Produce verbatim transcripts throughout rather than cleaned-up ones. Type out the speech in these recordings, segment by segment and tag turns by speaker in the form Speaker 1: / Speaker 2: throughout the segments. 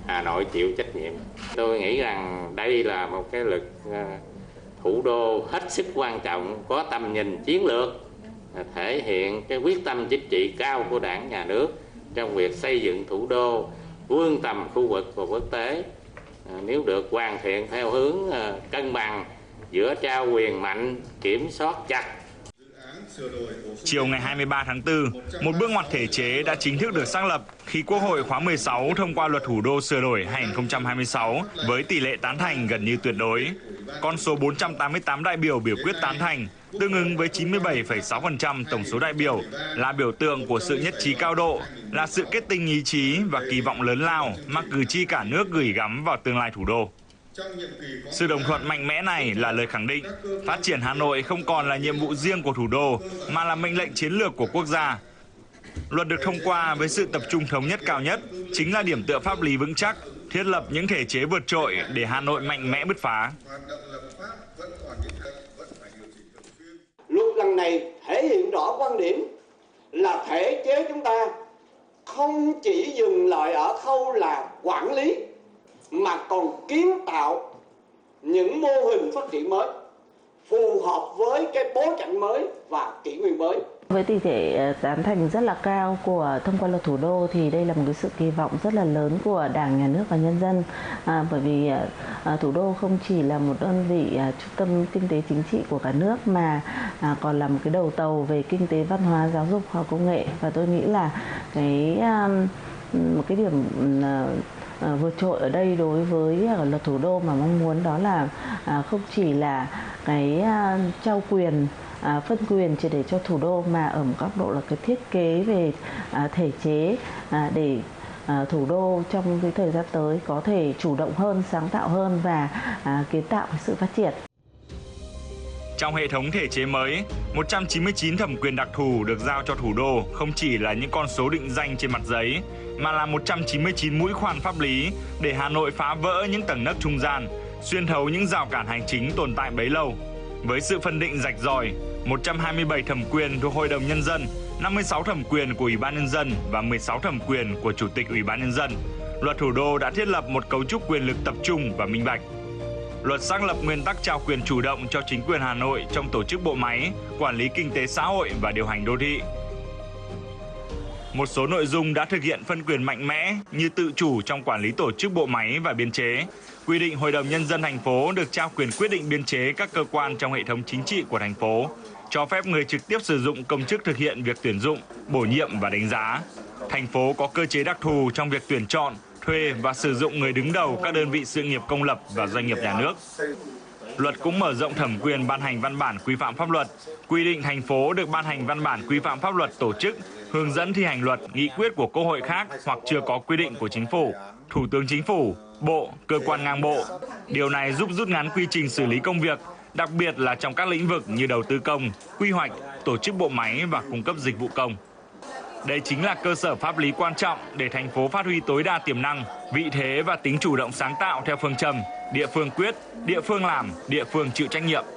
Speaker 1: Hà Nội chịu trách nhiệm. Tôi nghĩ rằng đây là một cái lực thủ đô hết sức quan trọng, có tầm nhìn chiến lược, thể hiện cái quyết tâm chính trị cao của Đảng, Nhà nước trong việc xây dựng thủ đô vươn tầm khu vực và quốc tế. Nếu được hoàn thiện theo hướng cân bằng giữa trao quyền mạnh, kiểm soát chặt.
Speaker 2: Chiều ngày hai mươi ba tháng tư, một bước ngoặt thể chế đã chính thức được xác lập khi Quốc hội khóa mười sáu thông qua Luật Thủ đô sửa đổi hai nghìn không trăm hai mươi sáu với tỷ lệ tán thành gần như tuyệt đối. Con số bốn trăm tám mươi tám đại biểu biểu quyết tán thành, tương ứng với chín mươi bảy phẩy sáu phần trăm tổng số đại biểu, là biểu tượng của sự nhất trí cao độ, là sự kết tinh ý chí và kỳ vọng lớn lao mà cử tri cả nước gửi gắm vào tương lai thủ đô. Sự đồng thuận mạnh mẽ này là lời khẳng định phát triển Hà Nội không còn là nhiệm vụ riêng của thủ đô mà là mệnh lệnh chiến lược của quốc gia. Luật được thông qua với sự tập trung thống nhất cao nhất chính là điểm tựa pháp lý vững chắc, thiết lập những thể chế vượt trội để Hà Nội mạnh mẽ bứt phá.
Speaker 3: Luật lần này thể hiện rõ quan điểm là thể chế chúng ta không chỉ dừng lại ở khâu là quản lý mà còn kiến tạo những mô hình phát triển mới phù hợp với cái bối cảnh mới và kỷ nguyên mới.
Speaker 4: Với tỷ lệ tán thành rất là cao của thông qua Luật Thủ đô thì đây là một cái sự kỳ vọng rất là lớn của Đảng, Nhà nước và nhân dân, à, bởi vì à, thủ đô không chỉ là một đơn vị à, trung tâm kinh tế chính trị của cả nước mà à, còn là một cái đầu tàu về kinh tế, văn hóa, giáo dục, khoa học công nghệ, và tôi nghĩ là cái à, một cái điểm à, À, vượt trội ở đây đối với à, Luật Thủ đô mà mong muốn đó là à, không chỉ là cái à, trao quyền, à, phân quyền chỉ để cho thủ đô, mà ở một góc độ là cái thiết kế về à, thể chế à, để à, thủ đô trong cái thời gian tới có thể chủ động hơn, sáng tạo hơn và à, kiến tạo cái sự phát triển.
Speaker 2: Trong hệ thống thể chế mới, một trăm chín mươi chín thẩm quyền đặc thù được giao cho thủ đô không chỉ là những con số định danh trên mặt giấy, mà là một trăm chín mươi chín mũi khoan pháp lý để Hà Nội phá vỡ những tầng nấc trung gian, xuyên thấu những rào cản hành chính tồn tại bấy lâu. Với sự phân định rạch ròi, một trăm hai mươi bảy thẩm quyền thuộc Hội đồng Nhân dân, năm mươi sáu thẩm quyền của Ủy ban Nhân dân và mười sáu thẩm quyền của Chủ tịch Ủy ban Nhân dân, Luật Thủ đô đã thiết lập một cấu trúc quyền lực tập trung và minh bạch. Luật xác lập nguyên tắc trao quyền chủ động cho chính quyền Hà Nội trong tổ chức bộ máy, quản lý kinh tế xã hội và điều hành đô thị. Một số nội dung đã thực hiện phân quyền mạnh mẽ như tự chủ trong quản lý tổ chức bộ máy và biên chế, quy định Hội đồng Nhân dân thành phố được trao quyền quyết định biên chế các cơ quan trong hệ thống chính trị của thành phố, cho phép người trực tiếp sử dụng công chức thực hiện việc tuyển dụng, bổ nhiệm và đánh giá. Thành phố có cơ chế đặc thù trong việc tuyển chọn, thuê và sử dụng người đứng đầu các đơn vị sự nghiệp công lập và doanh nghiệp nhà nước. Luật cũng mở rộng thẩm quyền ban hành văn bản quy phạm pháp luật, quy định thành phố được ban hành văn bản quy phạm pháp luật tổ chức, hướng dẫn thi hành luật, nghị quyết của Quốc hội khác hoặc chưa có quy định của Chính phủ, Thủ tướng Chính phủ, Bộ, cơ quan ngang bộ. Điều này giúp rút ngắn quy trình xử lý công việc, đặc biệt là trong các lĩnh vực như đầu tư công, quy hoạch, tổ chức bộ máy và cung cấp dịch vụ công. Đây chính là cơ sở pháp lý quan trọng để thành phố phát huy tối đa tiềm năng, vị thế và tính chủ động sáng tạo theo phương châm địa phương quyết, địa phương làm, địa phương chịu trách nhiệm.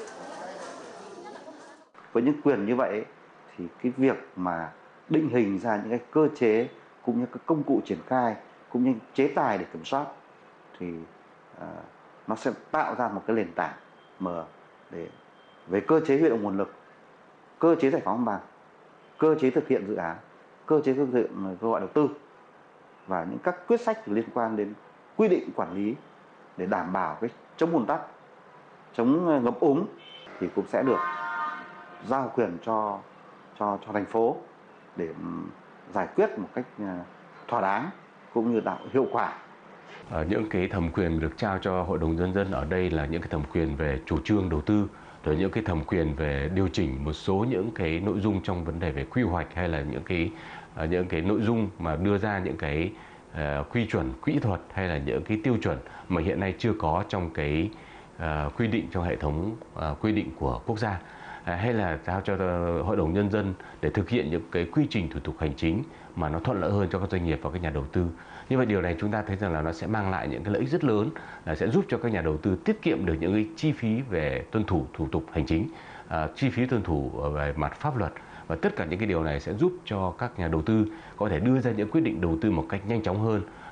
Speaker 5: Với những quyền như vậy thì cái việc mà định hình ra những cái cơ chế cũng như các công cụ triển khai cũng như chế tài để kiểm soát thì uh, nó sẽ tạo ra một cái nền tảng mở để về cơ chế huy động nguồn lực, cơ chế giải phóng mặt bằng, cơ chế thực hiện dự án, cơ chế thực hiện kêu gọi đầu tư và những các quyết sách liên quan đến quy định quản lý để đảm bảo cái chống ùn tắc, chống ngập úng thì cũng sẽ được giao quyền cho cho cho thành phố để giải quyết một cách thỏa đáng cũng như tạo hiệu quả.
Speaker 6: À, những cái thẩm quyền được trao cho Hội đồng Nhân dân ở đây là những cái thẩm quyền về chủ trương đầu tư, rồi những cái thẩm quyền về điều chỉnh một số những cái nội dung trong vấn đề về quy hoạch hay là những cái uh, những cái nội dung mà đưa ra những cái uh, quy chuẩn kỹ thuật hay là những cái tiêu chuẩn mà hiện nay chưa có trong cái uh, quy định trong hệ thống uh, quy định của quốc gia, uh, hay là giao cho uh, Hội đồng Nhân dân để thực hiện những cái quy trình thủ tục hành chính mà nó thuận lợi hơn cho các doanh nghiệp và các nhà đầu tư. Như vậy điều này chúng ta thấy rằng là nó sẽ mang lại những cái lợi ích rất lớn, là sẽ giúp cho các nhà đầu tư tiết kiệm được những cái chi phí về tuân thủ thủ tục hành chính, uh, chi phí tuân thủ về mặt pháp luật, và tất cả những cái điều này sẽ giúp cho các nhà đầu tư có thể đưa ra những quyết định đầu tư một cách nhanh chóng hơn.